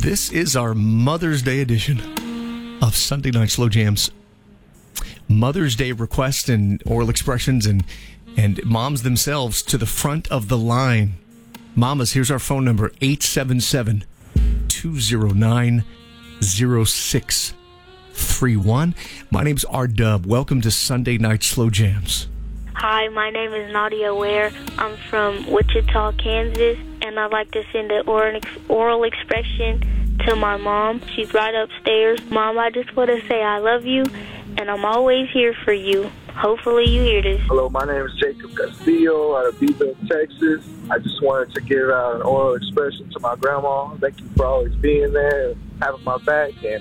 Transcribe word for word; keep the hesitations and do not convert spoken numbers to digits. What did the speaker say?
This is our Mother's Day edition of Sunday Night Slow Jams. Mother's Day requests and oral expressions and, and moms themselves to the front of the line. Mamas, here's our phone number, eight seven seven, two zero nine, zero six three one. My name's R-Dub. Welcome to Sunday Night Slow Jams. Hi, my name is Nadia Ware. I'm from Wichita, Kansas, and I'd like to send an oral, oral expression to my mom. She's right upstairs. Mom, I just want to say I love you, and I'm always here for you. Hopefully you hear this. Hello, my name is Jacob Castillo out of Beaver, Texas. I just wanted to give out an oral expression to my grandma. Thank you for always being there and having my back. And